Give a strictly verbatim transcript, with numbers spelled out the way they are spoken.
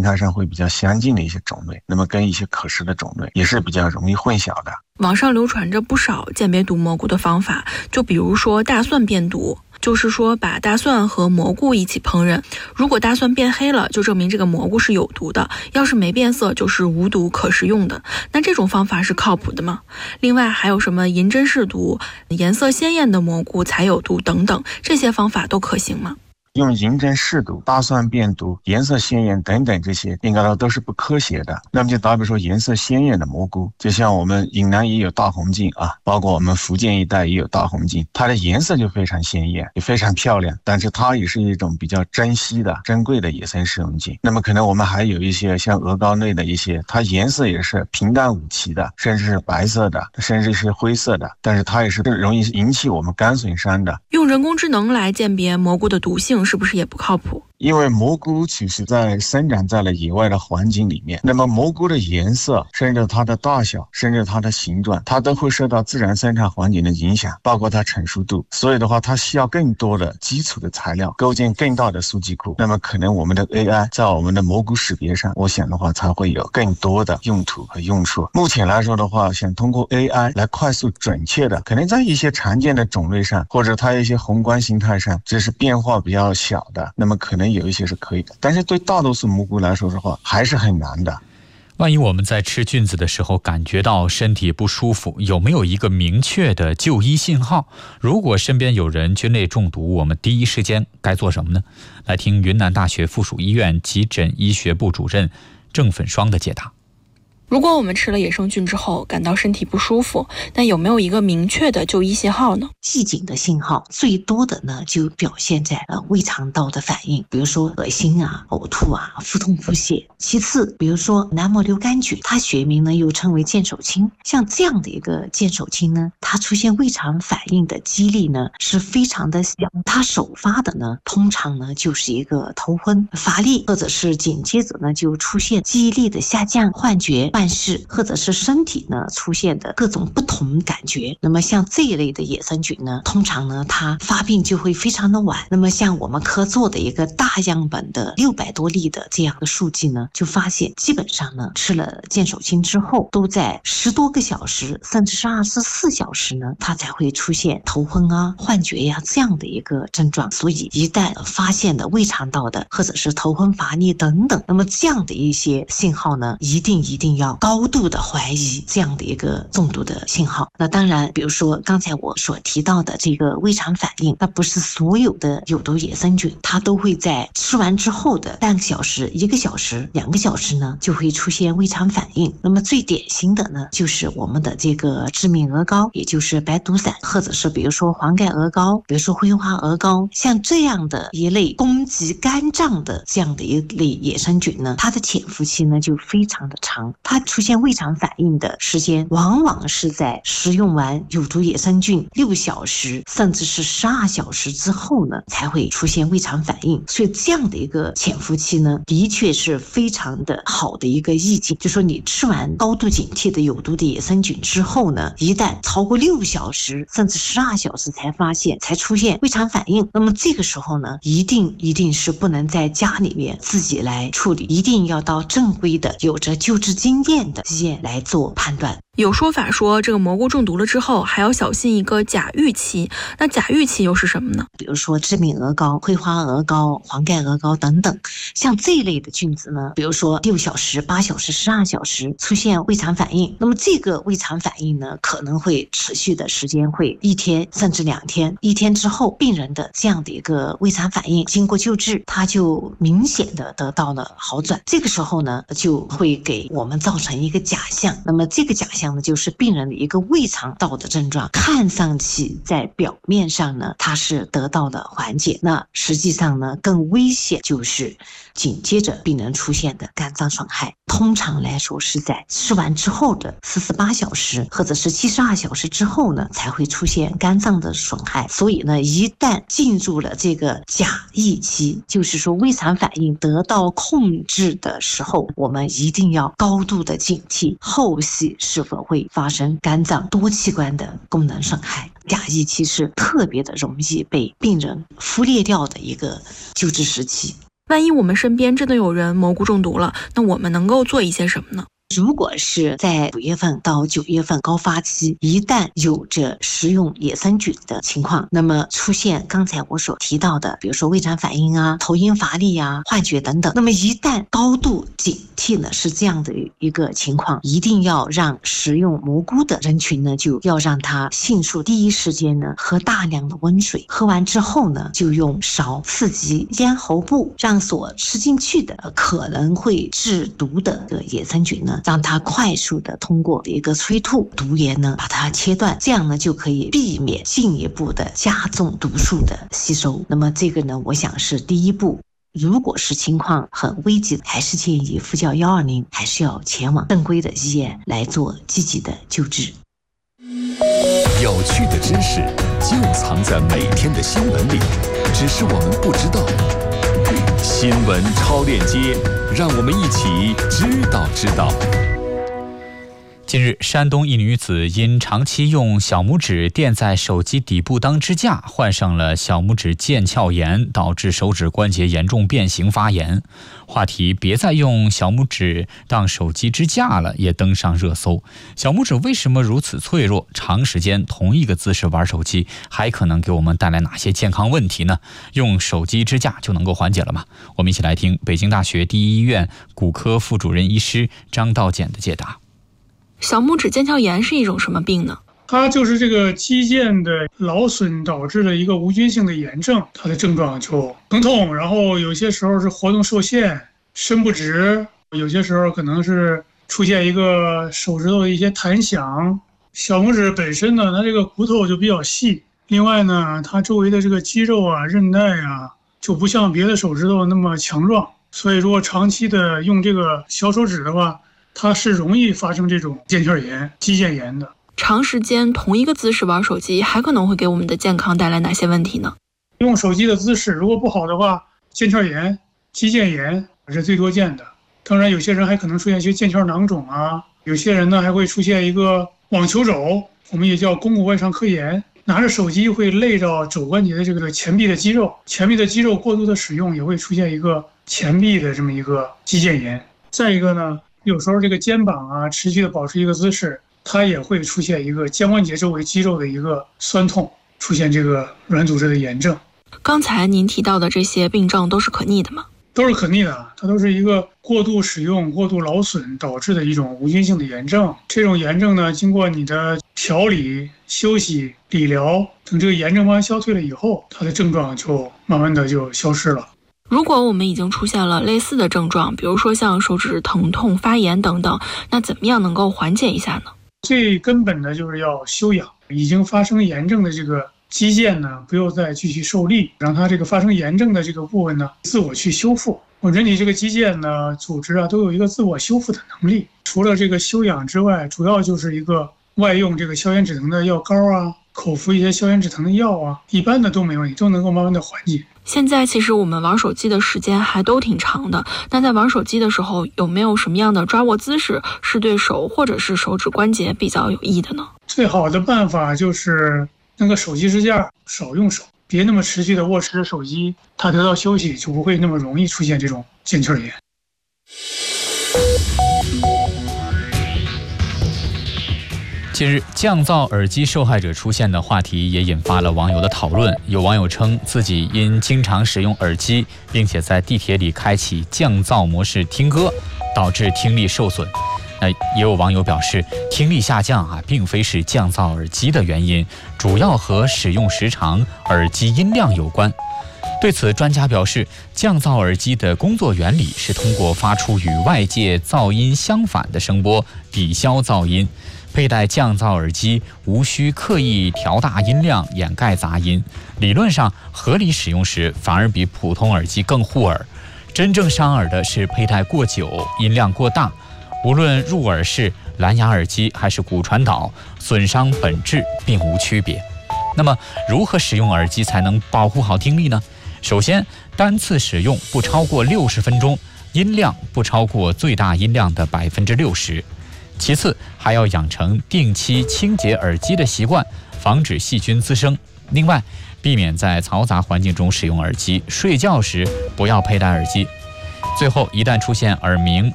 态上会比较相近的一些种类，那么跟一些可食的种类也是比较容易混淆的。 网上流传着不少鉴别毒蘑菇的方法，就比如说大蒜变毒，就是说把大蒜和蘑菇一起烹饪，如果大蒜变黑了，就证明这个蘑菇是有毒的，要是没变色就是无毒可食用的。那这种方法是靠谱的吗？另外还有什么银针试毒、颜色鲜艳的蘑菇才有毒等等，这些方法都可行吗？ 用银针试毒、大蒜变毒、颜色鲜艳等等，这些应该都是不科学的。那么就打比说颜色鲜艳的蘑菇，就像我们云南也有大红茎啊，包括我们福建一带也有大红茎，它的颜色就非常鲜艳，也非常漂亮，但是它也是一种比较珍稀的珍贵的野生食用茎。那么可能我们还有一些像鹅膏类的一些，它颜色也是平淡无奇的，甚至是白色的，甚至是灰色的，但是它也是容易引起我们肝损伤的。 用人工智能来鉴别蘑菇的毒性是不是也不靠谱？ 因为蘑菇其实在生长在了野外的环境里面，那么蘑菇的颜色，甚至它的大小，甚至它的形状，它都会受到自然生产环境的影响，包括它成熟度。所以的话，它需要更多的基础的材料，构建更大的数据库。那么可能我们的 A I 在我们的蘑菇识别上，我想的话才会有更多的用途和用处。目前来说的话，想通过 A I 来快速准确的，可能在一些常见的种类上，或者它一些宏观形态上，这是变化比较小的，那么可能有一些是可以的，但是对大多数蘑菇来说的话还是很难的。 万一我们在吃菌子的时候感觉到身体不舒服，有没有一个明确的就医信号？如果身边有人菌类中毒，我们第一时间该做什么呢？来听云南大学附属医院急诊医学部主任郑粉霜的解答。 如果我们吃了野生菌之后感到身体不舒服，那有没有一个明确的就医信号呢？ 预警的信号最多的呢，就表现在呃胃肠道的反应，比如说恶心啊、呕吐啊、腹痛腹泻。其次，比如说南摩瘤杆菌，它学名呢又称为剑手青，像这样的一个剑手青呢，它出现胃肠反应的几率呢是非常的小，它首发的呢通常呢就是一个头昏、乏力，或者是紧接着呢就出现记忆力的下降、幻觉、幻视，或者是身体呢出现的各种不同感觉。那么像这一类的野生菌呢，通常呢它发病就会非常的晚。那么像我们科做的一个大样本的六百多例的这样的数据呢，就发现基本上呢吃了剑手青之后，都在十多个小时甚至是二十四小时呢，它才会出现头昏啊、幻觉呀、啊、这样的一个症状。所以一旦发现的胃肠道的或者是头昏乏力等等，那么这样的一些信号呢，一定一定要高度的怀疑这样的一个中毒的信号。那当然比如说刚才我所提到的这个胃肠反应，那不是所有的有毒野生菌它都会在吃完之后的半个小时、一个小时、两个小时呢就会出现胃肠反应。那么最典型的呢就是我们的这个致命鹅膏，也就是白毒伞，或者是比如说黄盖鹅膏，比如说灰花鹅膏，像这样的一类攻击肝脏的这样的一类野生菌呢，它的潜伏期呢就非常的长，它出现胃肠反应的时间往往是在食用完有毒野生菌六小时甚至是十二小时之后呢才会出现胃肠反应。所以这样的一个潜伏期呢的确是非常的好的一个意境，就说你吃完高度警惕的有毒的野生菌之后呢，一旦超过六小时甚至十二小时才发现才出现胃肠反应，那么这个时候呢一定一定是不能在家里面自己来处理，一定要到正规的有着救治经验的医院来做判断。 有说法说这个蘑菇中毒了之后还要小心一个假预期，那假预期又是什么呢？ 比如说致命鹅膏、灰花鹅膏、黄盖鹅膏等等，像这一类的菌子呢，比如说六小时、八小时、十二小时出现胃肠反应，那么这个胃肠反应呢可能会持续的时间会一天甚至两天，一天之后病人的这样的一个胃肠反应经过救治，它就明显的得到了好转，这个时候呢就会给我们造成一个假象，那么这个假象呢就是病人的一个胃肠道的症状，看上去在表面上呢它是得到了缓解，那实际上呢更危险就是紧接着病人出现的肝脏损害，通常来说是在吃完之后的四十八小时或者是七十二小时之后呢才会出现肝脏的损害。所以呢一旦进入了这个假疫期，就是说胃肠反应得到控制的时候，我们一定要高度的警惕后续是否会发生肝脏多器官的功能损害。假疫期是特别的容易被病人忽略掉的一个救治时期。 万一我们身边真的有人蘑菇中毒了，那我们能够做一些什么呢？ 如果是在五月份到九月份高发期，一旦有着食用野生菌的情况，那么出现刚才我所提到的，比如说胃肠反应啊、头晕乏力啊、幻觉等等，那么一旦高度警惕呢是这样的一个情况，一定要让食用蘑菇的人群呢，就要让他迅速第一时间呢喝大量的温水，喝完之后呢，就用勺刺激咽喉部，让所吃进去的可能会致毒的这个野生菌呢，让它快速的通过一个催吐毒源呢把它切断，这样呢就可以避免进一步的加重毒素的吸收。那么这个呢，我想是第一步。如果是情况很危急，还是建议呼叫一二零，还是要前往正规的医院来做积极的救治。 有趣的知识就藏在每天的新闻里，只是我们不知道。新闻超链接，让我们一起知道知道。 近日，山东一女子因长期用小拇指垫在手机底部当支架，患上了小拇指腱鞘炎，导致手指关节严重变形发炎。话题别再用小拇指当手机支架了也登上热搜。小拇指为什么如此脆弱？长时间同一个姿势玩手机还可能给我们带来哪些健康问题呢？用手机支架就能够缓解了吗？我们一起来听北京大学第一医院骨科副主任医师张道简的解答。 小拇指腱鞘炎是一种什么病呢？ 它就是这个肌腱的劳损导致的一个无菌性的炎症，它的症状就疼痛，然后有些时候是活动受限、伸不直，有些时候可能是出现一个手指头的一些弹响。小拇指本身呢，它这个骨头就比较细，另外呢，它周围的这个肌肉啊、韧带啊，就不像别的手指头那么强壮，所以如果长期的用这个小手指的话，它是容易发生这种腱鞘炎、肌腱炎的。 长时间同一个姿势玩手机，还可能会给我们的健康带来哪些问题呢？ 用手机的姿势如果不好的话，腱鞘炎、肌腱炎是最多见的。当然，有些人还可能出现一些腱鞘囊肿啊，有些人呢还会出现一个网球肘，我们也叫肱骨外伤科炎。拿着手机会累到肘关节的这个前臂的肌肉，前臂的肌肉过度的使用也会出现一个前臂的这么一个肌腱炎。再一个呢，有时候这个肩膀啊持续的保持一个姿势，它也会出现一个肩关节周围肌肉的一个酸痛，出现这个软组织的炎症。 刚才您提到的这些病症都是可逆的吗？ 都是可逆的，它都是一个过度使用、过度劳损导致的一种无菌性的炎症。这种炎症呢，经过你的调理、休息、理疗，等这个炎症慢慢消退了以后，它的症状就慢慢的就消失了。 如果我们已经出现了类似的症状，比如说像手指疼痛、发炎等等，那怎么样能够缓解一下呢？最根本的就是要休养，已经发生炎症的这个肌腱呢，不要再继续受力，让它这个发生炎症的这个部分呢，自我去修复。我人体这个肌腱呢，组织啊，都有一个自我修复的能力。除了这个休养之外，主要就是一个外用这个消炎止疼的药膏啊，口服一些消炎止疼的药啊，一般的都没问题，都能够慢慢的缓解。现在其实我们玩手机的时间还都挺长的，那在玩手机的时候，有没有什么样的抓握姿势是对手或者是手指关节比较有益的呢？最好的办法就是那个手机支架少用手，别那么持续的握持着手机，它得到休息就不会那么容易出现这种腱鞘炎。 近日，降噪耳机受害者出现的话题也引发了网友的讨论。有网友称自己因经常使用耳机，并且在地铁里开启降噪模式听歌，导致听力受损。那也有网友表示，听力下降啊，并非是降噪耳机的原因，主要和使用时长、耳机音量有关。对此，专家表示，降噪耳机的工作原理是通过发出与外界噪音相反的声波，抵消噪音。佩戴降噪耳机无需刻意调大音量掩盖杂音，理论上合理使用时反而比普通耳机更护耳。真正伤耳的是佩戴过久、音量过大。无论入耳式、蓝牙耳机还是骨传导，损伤本质并无区别。那么，如何使用耳机才能保护好听力呢？首先，单次使用不超过六十分钟，音量不超过最大音量的百分之六十。其次，还要养成定期清洁耳机的习惯，防止细菌滋生。 另外，避免在嘈杂环境中使用耳机，睡觉时不要佩戴耳机。最后，一旦出现耳鸣、